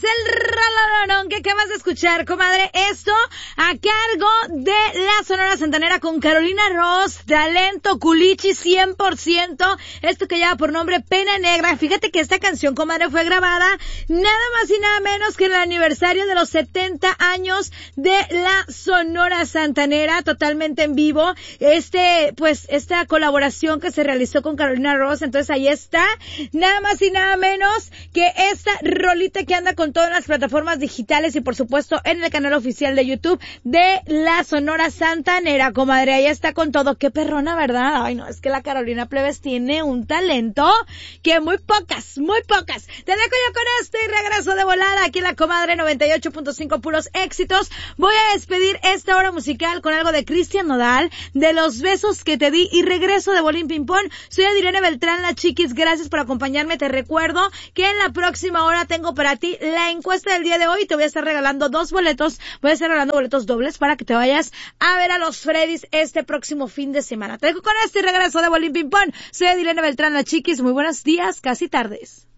es el rolonón que acabas de escuchar, comadre. Esto a cargo de la Sonora Santanera con Carolina Ross, talento culichi 100%. Esto que lleva por nombre Pena Negra. Fíjate que esta canción, comadre, fue grabada nada más y nada menos que en el aniversario de los 70 años de la Sonora Santanera, totalmente en vivo. Esta colaboración que se realizó con Carolina Ross, entonces ahí está, nada más y nada menos que esta rolita que anda con todas las plataformas digitales y por supuesto en el canal oficial de YouTube de la Sonora Santanera, comadre, ahí está con todo. Qué perrona, ¿verdad? Ay, no, es que la Carolina Plebes tiene un talento que muy pocas. Te dejo yo con esto y regreso de volada aquí en la comadre 98.5 puros éxitos. Voy a despedir esta hora musical con algo de Cristian Nodal, de Los besos que te di, y regreso de Bolín Ping Pong. Soy Adriana Beltrán, la chiquis, gracias por acompañarme. Te recuerdo que en la próxima hora tengo para ti la encuesta del día de hoy. Te voy a estar regalando 2 boletos, voy a estar regalando boletos dobles para que te vayas a ver a los Freddys este próximo fin de semana. Te dejo con esto y regreso de Bolín Ping Pong. Soy Adriana Beltrán, la chiquis, muy buenos días, casi tardes.